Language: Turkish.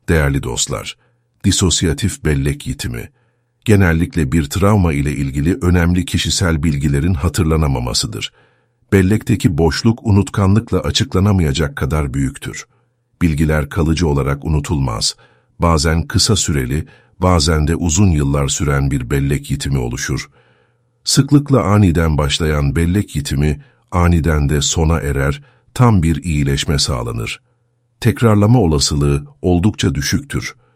Değerli dostlar, disosyatif bellek yitimi, genellikle bir travma ile ilgili önemli kişisel bilgilerin hatırlanamamasıdır. Bellekteki boşluk unutkanlıkla açıklanamayacak kadar büyüktür. Bilgiler kalıcı olarak unutulmaz. Bazen kısa süreli, bazen de uzun yıllar süren bir bellek yitimi oluşur. Sıklıkla aniden başlayan bellek yitimi, aniden de sona erer, tam bir iyileşme sağlanır. Tekrarlama olasılığı oldukça düşüktür.